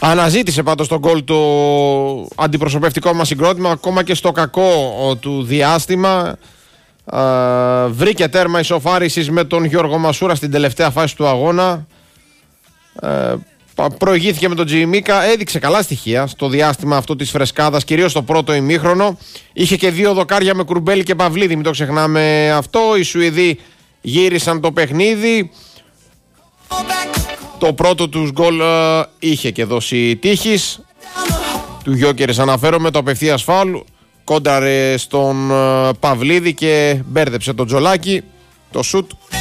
Αναζήτησε πάντως τον γκολ το αντιπροσωπευτικό μας συγκρότημα, ακόμα και στο κακό του διάστημα. Βρήκε τέρμα ισοφάρισης με τον Γιώργο Μασούρα στην τελευταία φάση του αγώνα. Προηγήθηκε με τον Τζιμίκα, έδειξε καλά στοιχεία στο διάστημα αυτό της φρεσκάδας, κυρίως στο πρώτο ημίχρονο. Είχε και 2 δοκάρια με Κουρμπέλη και Παυλίδη, μην το ξεχνάμε αυτό. Οι Σουηδοί γύρισαν το παιχνίδι. Το πρώτο τους γκολ είχε και δώσει τύχης. Του Γιόκερες αναφέρομαι, το απευθείας φάουλ. Κόνταρε στον Παυλίδη και μπέρδεψε τον Τζολάκη. Το σουτ